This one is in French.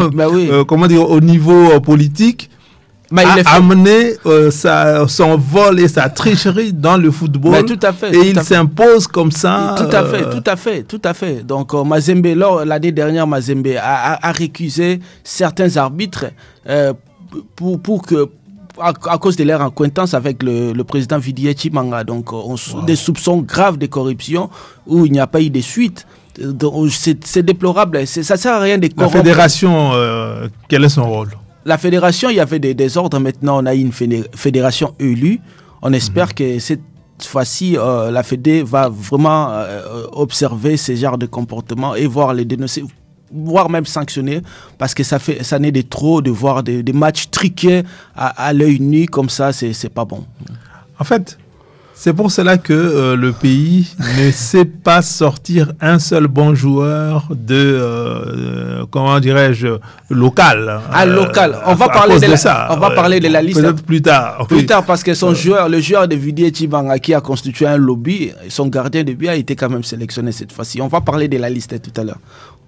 comment dire, au niveau politique, a amené son vol et sa tricherie dans le football. Tout à fait. Et il s'impose comme ça. Tout à fait. Donc Mazembe, l'année dernière, Mazembe a récusé certains arbitres pour que, à cause de leur acquaintance avec le président Didier Tchimanga. Donc des soupçons graves de corruption où il n'y a pas eu de suite. Donc, c'est déplorable. Ça ne sert à rien de corrompre. La fédération, quel est son rôle? La fédération, il y avait des désordres. Maintenant, on a une fédération élue. On espère que cette fois-ci, la Fédé va vraiment observer ce genre de comportement et voir les dénoncer, voire même sanctionner, parce que ça n'est de trop de voir des matchs truqués à l'œil nu comme ça, c'est pas bon. En fait, c'est pour cela que le pays ne sait pas sortir un seul bon joueur de, comment dirais-je, local. Local. On va parler de ça. On va parler de la liste. Peut-être plus tard. Plus tard, parce que le joueur de Didier Tchimanga qui a constitué un lobby, son gardien de but a été quand même sélectionné cette fois-ci. On va parler de la liste tout à l'heure.